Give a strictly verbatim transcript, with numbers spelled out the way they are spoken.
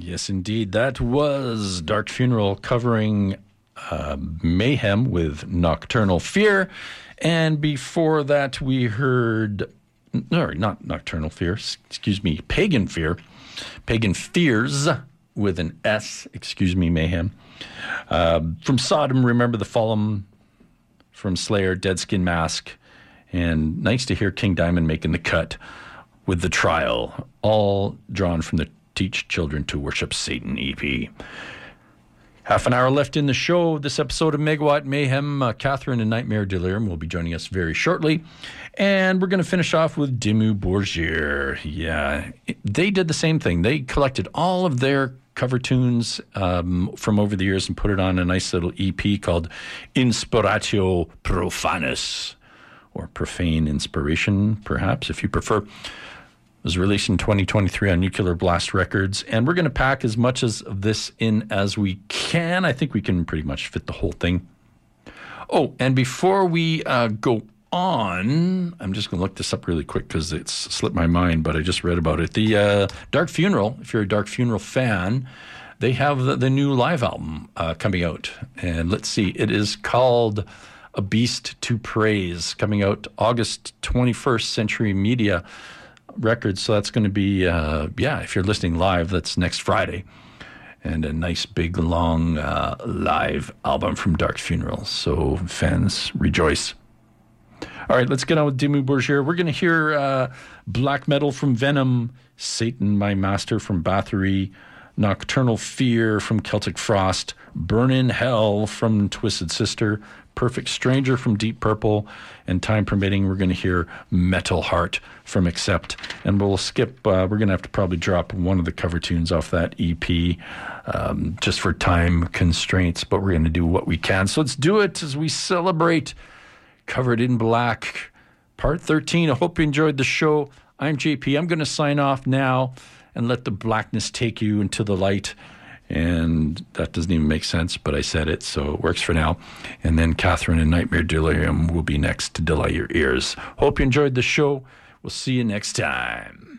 Yes, indeed. That was Dark Funeral covering uh, Mayhem with Nocturnal Fear. And before that, we heard, no, not Nocturnal Fear, excuse me, Pagan Fear. Pagan Fears with an S, excuse me, Mayhem. Uh, from Sodom, Remember the Fallen. From Slayer, Dead Skin Mask. And nice to hear King Diamond making the cut with The Trial, all drawn from the Teach Children to Worship Satan E P. Half an hour left in the show. This episode of Megawatt Mayhem, uh, Catherine and Nightmare Delirium will be joining us very shortly. And we're going to finish off with Dimmu Borgir. Yeah, they did the same thing. They collected all of their cover tunes um, from over the years and put it on a nice little E P called Inspiratio Profanus, or Profane Inspiration, perhaps, if you prefer. It was released in twenty twenty-three on Nuclear Blast Records, and we're going to pack as much as of this in as we can. I think we can pretty much fit the whole thing. Oh, and before we uh, go on, I'm just going to look this up really quick because it's slipped my mind, but I just read about it. The uh, Dark Funeral, if you're a Dark Funeral fan, they have the, the new live album uh, coming out. And let's see, it is called A Beast to Praise, coming out August twenty-first, Century Media Records. So that's going to be, uh, yeah, if you're listening live, that's next Friday. And a nice big long uh, live album from Dark Funeral. So fans, rejoice. All right, let's get on with Dimmu Borgir. We're going to hear uh, black metal from Venom, Satan, My Master from Bathory, Nocturnal Fear from Celtic Frost, Burn in Hell from Twisted Sister, Perfect Stranger from Deep Purple, and time permitting, we're going to hear Metal Heart from Accept. And we'll skip, uh, we're going to have to probably drop one of the cover tunes off that E P um, just for time constraints, but we're going to do what we can. So let's do it as we celebrate Covered in Black, part thirteen. I hope you enjoyed the show. I'm J P. I'm going to sign off now and let the blackness take you into the light. And that doesn't even make sense, but I said it, so it works for now. And then Catherine and Nightmare Delirium will be next to delight your ears. Hope you enjoyed the show. We'll see you next time.